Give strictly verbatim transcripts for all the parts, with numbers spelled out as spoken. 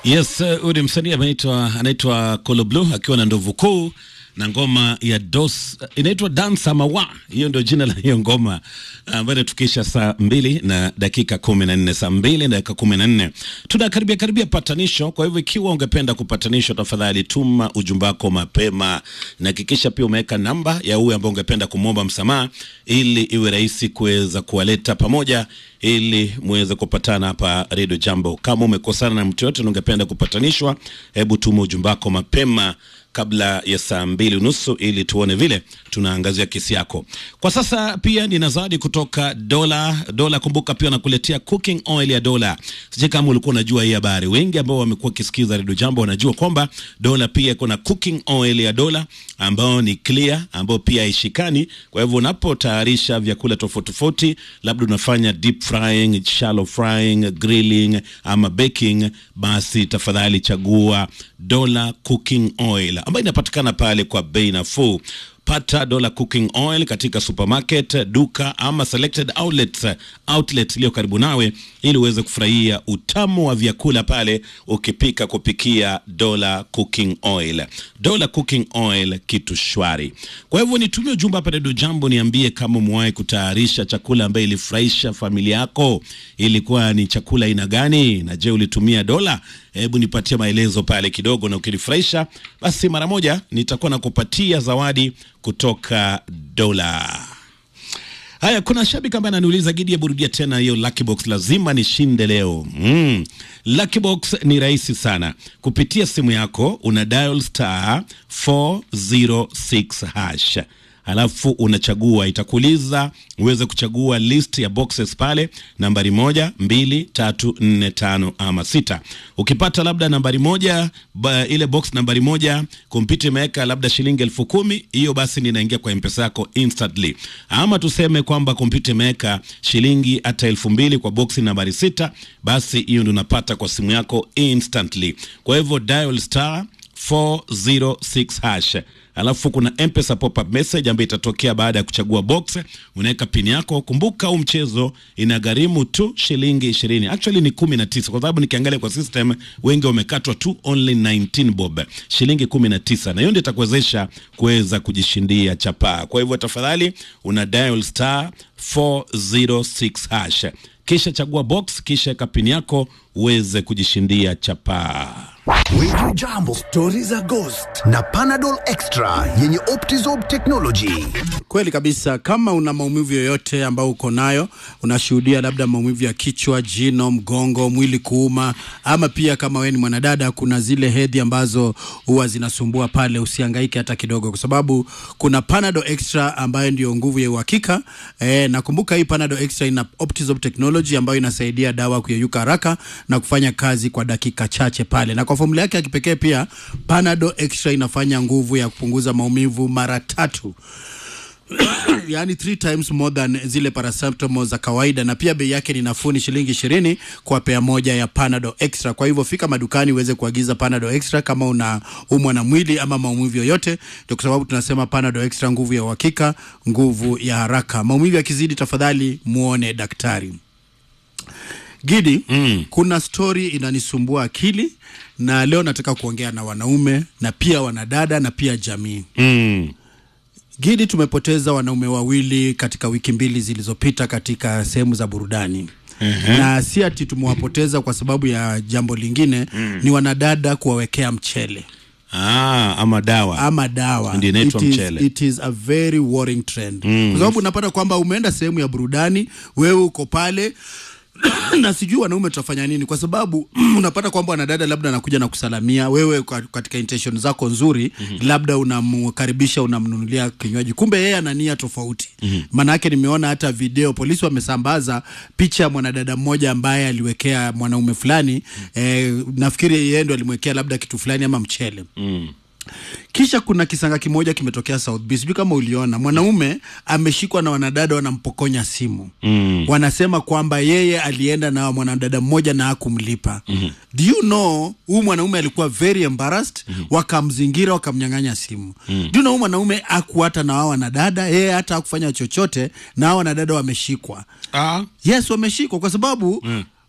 Yes, ule uh, msanii anaitwa anaitwa Kolo Blue akiwa na ndovu kuu na ngoma ya dos uh, inaitwa Dance Amawa. Hiyo ndio jina la hiyo ngoma ambayo uh, tukisha saa mbili na dakika kumi na nne saa mbili na dakika kumi na nne tunakaribia karibia patanisho. Kwa hivyo ikiwa ungependa kupatanisho, tafadhali tuma ujumbe wako mapema na hakikisha pia umeweka namba ya huyu ambaye ungependa kumwomba msamaha ili iwe rahisi kuweza kuwaleta pamoja ili muweze kupatana hapa Radio Jambo. Kama umekosana na mtu yote na ungependa kupatanishwa, hebu tuma ujumbe wako mapema kabla ya saa mbili unusu ili tuone vile tunaangazia kesi yako. Kwa sasa pia nina zawadi kutoka Dola. Dola, kumbuka pia nakuletea cooking oil ya Dola. Sije kama ulikuwa unajua hii habari. Wengi ambao wamekuwa kisikiza Radio Jambo wanajua kwamba Dola pia kuna cooking oil ya Dola ambao ni clear, ambao pia haishikani. Kwa hivyo unapotayarisha vyakula tofauti tofauti, labda unafanya deep frying, shallow frying, grilling ama baking, basi tafadhali chagua Dola cooking oil ambayo inapatikana pale kwa bei nafuu. Pata Dola cooking oil katika supermarket, duka ama selected outlets outlet iliyo karibu nawe ili uweze kufurahia utamu wa vyakula pale ukipika kupikia Dola cooking oil. Dola cooking oil, kitu shwari. Kwa hivyo nitumie ujumbe hapa Radio Jambo, niambie kama umewahi kutayarisha chakula ambaye ilifurahisha familia yako. Ilikuwa ni chakula aina gani? Na je, ulitumia Dola? Hebu nipatie maelezo pale kidogo, na ukinifurahisha basi mara moja nitakuwa nakupatia zawadi kutoka Dola. Haya, kuna shabiki ambaye ananiuliza, Gidi, ya burudia tena hiyo Lucky Box, lazima nishinde leo. Mm. Lucky Box ni rahisi sana. Kupitia simu yako una dial star four zero six hash. Alafu unachagua, itakuuliza uweze kuchagua list ya boxes pale, nambari moja, mbili, tatu, nne, tano ama sita. Ukipata labda nambari moja, ba, ile box nambari moja, kompyuta imeweka labda shilingi elfu kumi, hiyo basi ninaingia kwa M-Pesa yako instantly. Ama tuseme kwamba kompyuta imeweka shilingi hata elfu mbili kwa boxi nambari sita, basi hiyo ndio unapata kwa simu yako instantly. Kwa hivyo dial star four zero six hash. Alafu kuna M-Pesa pop-up message ambayo itatokea baada ya kuchagua box. Unaweka pin yako. Kumbuka huu mchezo inagharimu tu shilingi ishirini. Actually ni kumi na tisa, kwa sababu nikiangalia kwa system wengi wamekatwa tu only nineteen bob. Shilingi kumi na tisa. Na hiyo ndio itakuwezesha kuweza kujishindia chapa. Kwa hivyo tafadhali una dial star four zero six hash. Kisha chagua box, kisha weka pin yako uweze kujishindia chapa. Radio Jambo, stories za ghost na Panadol Extra yenye Optizorb technology. Kweli kabisa, kama una maumivu yoyote ambao uko nayo, unashuhudia labda maumivu ya kichwa, jino, mgongo, mwili kuuma, ama pia kama wewe ni mwanadada kuna zile hedhi ambazo huwa zinasumbua pale, usihangaike hata kidogo, kwa sababu kuna Panadol Extra ambayo ndio nguvu ya uhakika. Eh, nakumbuka hii Panadol Extra ina Optizorb technology ambayo inasaidia dawa kuyeyuka haraka na kufanya kazi kwa dakika chache pale. Na kwa formula yake ya kipekee pia, Panadol Extra inafanya nguvu ya kupunguza maumivu mara tatu. Yani three times more than zile paracetamol za kawaida, na pia bei yake ni nafuu, ni shilingi ishirini kwa pea moja ya Panadol Extra. Kwa hivyo fika madukani uweze kuagiza Panadol Extra kama una umwa na mwili ama maumivu yoyote. Ndio kwa sababu tunasema Panadol Extra, nguvu ya uhakika, nguvu ya haraka. Maumivu yakizidi, tafadhali muone daktari. Gidi, mm. kuna story inanisumbua akili na leo nataka kuongea na wanaume na pia wanadada na pia jamii. Mm. Gidi, tumepoteza wanaume wawili katika wiki mbili zilizopita katika sehemu za burudani. Uh-huh. Na si ati tumewapoteza kwa sababu ya jambo lingine, mm. ni wanadada kuwawekea mchele. Ah, ama dawa. Ama dawa. Ndiyo inaitwa mchele. It is a very worrying trend. Mm. Kwa sababu unapata kwamba umeenda sehemu ya burudani, wewe uko pale na sijui wanaume tutafanya nini, kwa sababu unapata kwamba wanadada labda anakuja na kusalamia wewe katika intention zako nzuri, mm-hmm. labda unamkaribisha, unamnunulia kinywaji, kumbe yeye ana nia tofauti. Mm-hmm. Maana yake nimeona hata video polisi wamesambaza picha ya mwanadada mmoja ambaye aliwekea mwanaume fulani, mm-hmm. eh, nafikiri yeye ndo alimwekea labda kitu fulani ama mchele. Mm. Kisha kuna kisanga kimoja kimetokea South Beach, sijui kama uliona, mwanaume ameshikwa na wanadada wanampokonya simu. Mm. Wanasema kwamba yeye alienda na mwanadada mmoja na hakumlipa. Mm-hmm. Do you know, huyu mwanaume alikuwa very embarrassed. Mm-hmm. Wakamzingira, wakamnyang'anya simu. Mm. Do you know, mwanaume hakuata na wao wanadada, yeye hata hakufanya chochote na wao wanadada wameshikwa. Ah. Yes, wameshikwa kwa sababu mm.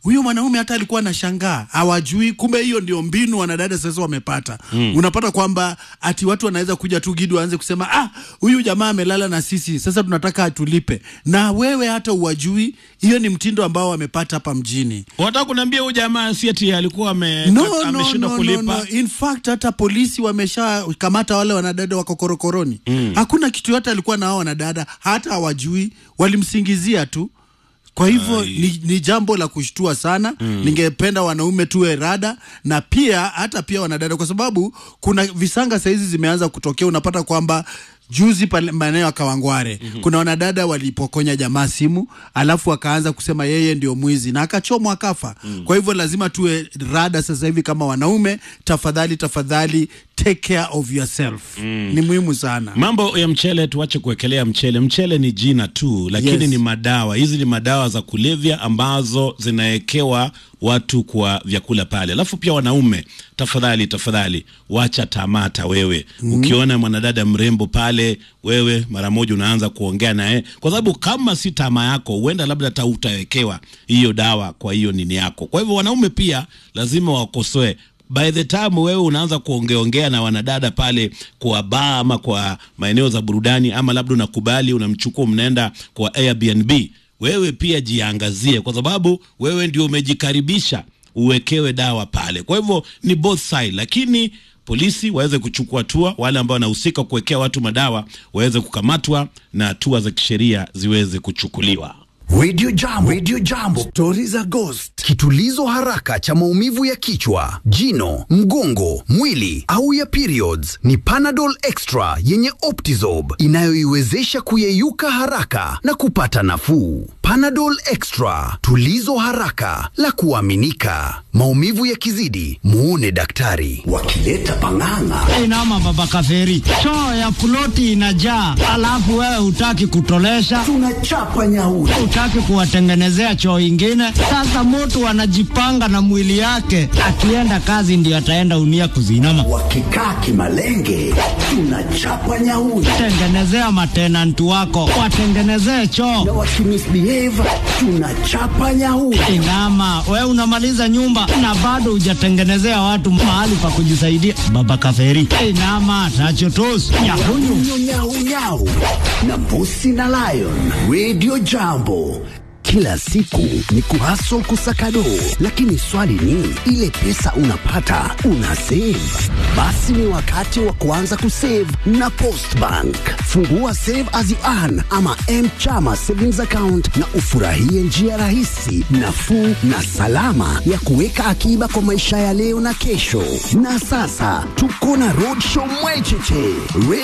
huyo mwanaume hata alikuwa anashangaa, hawajui kumbe hiyo ndio mbinu wanadada sasa wamepata. Mm. Unapata kwamba ati watu wanaweza kuja tu Gidi waanze kusema ah, huyu jamaa amelala na sisi, sasa tunataka atulipe. Na wewe hata uwajui, hiyo ni mtindo ambao wamepata hapa mjini. Wataka kuniambia huyu jamaa si ati alikuwa ame no, ameshindwa no, kulipa? No, no. In fact hata polisi wamesha kamata wale wanadada wako korokoroni. Mm. Hakuna kitu yote alikuwa na hao wanadada, hata hawajui, walimsingizia tu. Kwa hivyo ni, ni jambo la kushtua sana. Mm. Ningependa wanaume tuwe rada, na pia hata pia wanadada, kwa sababu kuna visanga saizi zimeanza kutokea. Unapata kwamba juzi pale maeneo ya Kawangware, mm-hmm, kuna wanadada walipokonya jamaa simu, alafu akaanza kusema yeye ndio mwizi na akachomwa akafa. Mm. Kwa hivyo lazima tuwe rada sasa hivi kama wanaume. Tafadhali tafadhali take care of yourself. Mm. Ni muhimu sana. Mambo ya mchele tuache kuwekelea mchele. Mchele ni jina tu, lakini yes, ni madawa. Hizi ni madawa za kulevya ambazo zinaekewa watu kwa vyakula pale. Alafu pia wanaume, tafadhali tafadhali wacha tamata wewe. Mm. Ukiona mwanadada mrembo pale, wewe mara moja unaanza kuongea naye, kwa sababu kama si tamaa yako, huenda labda hata utawekewa hiyo dawa kwa hiyo nini yako. Kwa hivyo wanaume pia lazima wakosoe. By the time wewe unaanza kuongeongea na wanadada pale kwa bar ama kwa maeneo za burudani, ama labda unakubali unamchukua mnaenda kwa Airbnb, wewe pia jiangazie, kwa sababu wewe ndio umejikaribisha uwekewe dawa pale. Kwa hivyo ni both side, lakini polisi waweze kuchukua hatua, wale ambao wanahusika kuwekea watu madawa waweze kukamatwa na hatua za kisheria ziweze kuchukuliwa. Radio Jambo, Radio Jambo, Stories za Ghost. Kitulizo haraka cha maumivu ya kichwa, jino, mgongo, mwili au ya periods ni Panadol Extra yenye Optizorb inayoiwezesha kuyeyuka haraka na kupata nafuu. Panadol Extra, tulizo haraka la kuaminika. Maumivu ya kizidi, muone daktari. Wakileta panganga. Hey, nama baba kaferi, choo ya ploti inajaa, alafu wewe hutaki kutolesha. Tunachapa nyauri. Hutaki kuwatengenezea choo ingine. Sasa mtu anajipanga na mwili yake, akienda kazi ndio ataenda unia kuzinama. Wakikaa kimalenge, tunachapa nyauri. Tengenezea matenanti wako, watengenezee choo. Na wakimisbehave, tunachapa nyauri. Inama, wewe unamaliza nyumba na bado hujatengenezea watu mahali pa kujisaidia. Baba kaferi, inama tachotos nyahunyu nyau nyau na Mbusi na Lion. Radio Jambo. Kila siku ni kuhustle kusakado, lakini swali ni ile pesa unapata una save? Basi ni wakati wa kuanza kusave na Post Bank. Fungua Save as you earn ama M-Chama savings account na ufurahie njia rahisi, nafuu na salama ya kuweka akiba kwa maisha ya leo na kesho. Na sasa tuko na Roadshow Mwecheche.